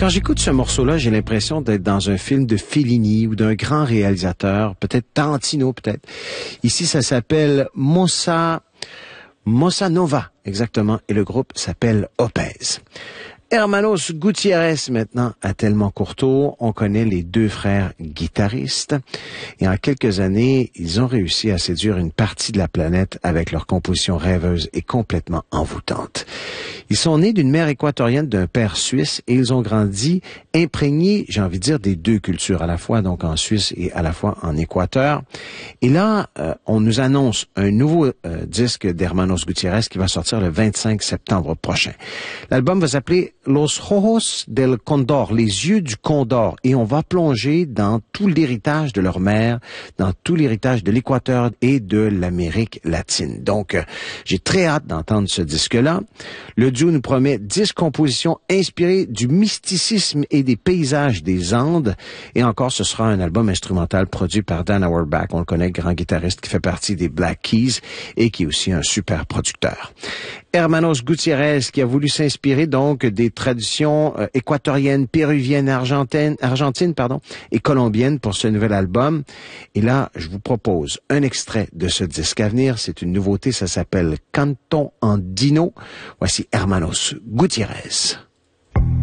Quand j'écoute ce morceau-là, j'ai l'impression d'être dans un film de Fellini ou d'un grand réalisateur, peut-être Tarantino, peut-être. Ici, ça s'appelle Bossa Nova, exactement, et le groupe s'appelle Opez. Hermanos Gutiérrez, maintenant, à Tellement Courteau. On connaît les deux frères guitaristes. Et en quelques années, ils ont réussi à séduire une partie de la planète avec leur composition rêveuse et complètement envoûtante. Ils sont nés d'une mère équatorienne, d'un père suisse, et ils ont grandi imprégnés, j'ai envie de dire, des deux cultures, à la fois donc en Suisse et à la fois en Équateur. Et là, on nous annonce un nouveau disque d'Hermanos Gutiérrez qui va sortir le 25 septembre prochain. L'album va s'appeler Los Ojos del Condor, les yeux du Condor, et on va plonger dans tout l'héritage de leur mère, dans tout l'héritage de l'Équateur et de l'Amérique latine. Donc, j'ai très hâte d'entendre ce disque-là. Le duo nous promet 10 compositions inspirées du mysticisme et des paysages des Andes. Et encore, ce sera un album instrumental produit par Dan Auerbach. On le connaît, grand guitariste qui fait partie des Black Keys et qui est aussi un super producteur. Hermanos Gutiérrez qui a voulu s'inspirer donc des traditions équatoriennes, péruviennes, argentines, et colombiennes pour ce nouvel album. Et là, je vous propose un extrait de ce disque à venir. C'est une nouveauté, ça s'appelle Canto Andino. Voici Hermanos Gutiérrez.